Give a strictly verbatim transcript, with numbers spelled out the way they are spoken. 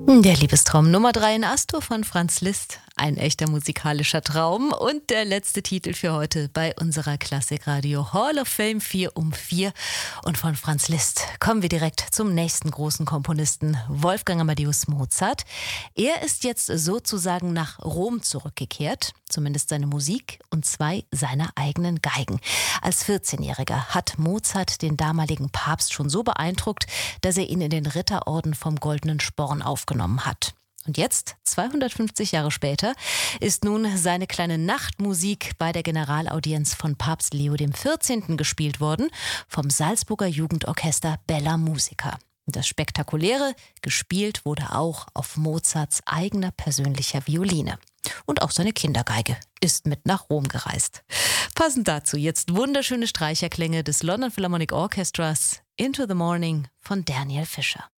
Der Liebestraum Nummer drei in Astor von Franz Liszt. Ein echter musikalischer Traum. Und der letzte Titel für heute bei unserer Klassikradio Hall of Fame vier um vier. Und von Franz Liszt kommen wir direkt zum nächsten großen Komponisten, Wolfgang Amadeus Mozart. Er ist jetzt sozusagen nach Rom zurückgekehrt, zumindest seine Musik und zwei seiner eigenen Geigen. Als vierzehnjähriger hat Mozart den damaligen Papst schon so beeindruckt, dass er ihn in den Ritterorden vom Goldenen Sporn aufgenommen hat. Und jetzt, zweihundertfünfzig Jahre später, ist nun seine kleine Nachtmusik bei der Generalaudienz von Papst Leo der vierzehnte gespielt worden, vom Salzburger Jugendorchester Bella Musica. Und das Spektakuläre, gespielt wurde auch auf Mozarts eigener persönlicher Violine. Und auch seine Kindergeige ist mit nach Rom gereist. Passend dazu jetzt wunderschöne Streicherklänge des London Philharmonic Orchestras Into the Morning von Daniel Fischer.